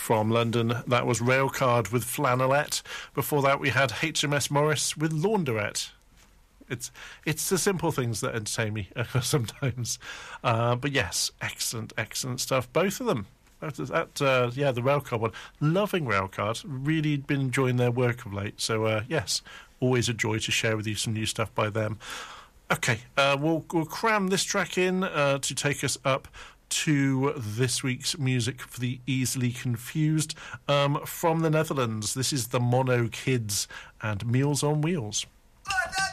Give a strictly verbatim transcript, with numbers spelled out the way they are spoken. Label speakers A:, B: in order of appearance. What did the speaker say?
A: from London. That was Railcard with Flannelette. Before that, we had H M S Morris with Launderette. It's it's the simple things that entertain me sometimes. Uh, but yes, excellent, excellent stuff. Both of them. That, that uh, yeah, the Railcard one. Loving Railcard. Really been enjoying their work of late. So, uh, yes, always a joy to share with you some new stuff by them. Okay, uh, we'll, we'll cram this track in uh, to take us up to this week's music for the easily confused. Um, from the Netherlands, this is the Mono Kids and Meals on Wheels.